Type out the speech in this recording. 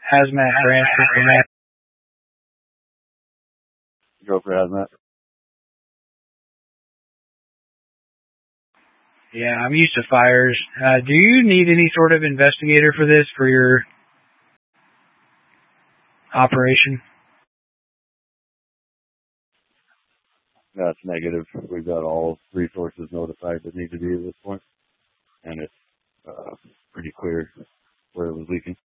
hazmat transfer for that. Go for hazmat. Yeah, I'm used to fires. Do you need any sort of investigator for this, for your operation? That's negative. We've got all resources notified that need to be at this point, and it's pretty clear where it was leaking.